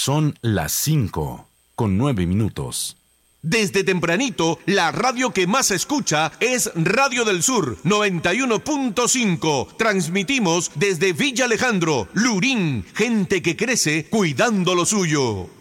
Son las 5:09. Desde tempranito, la radio que más se escucha es Radio del Sur 91.5. Transmitimos desde Villa Alejandro, Lurín, gente que crece cuidando lo suyo.